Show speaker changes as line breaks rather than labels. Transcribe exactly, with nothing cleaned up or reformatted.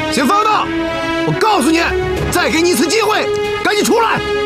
姓方的，我告诉你，再给你一次机会，赶紧出来！